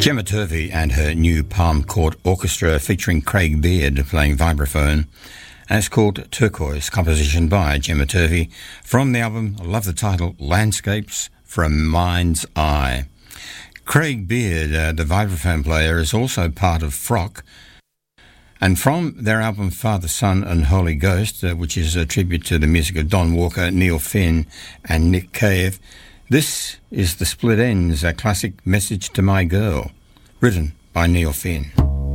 Gemma Turvey and her new Palm Court Orchestra featuring Craig Beard playing vibraphone, and it's called Turquoise, composition by Gemma Turvey from the album, I love the title, Landscapes from Mind's Eye. Craig Beard, the vibraphone player, is also part of Frock, and from their album Father, Son and Holy Ghost, which is a tribute to the music of Don Walker, Neil Finn and Nick Cave, this is The Split Ends, a classic Message to My Girl, written by Neil Finn.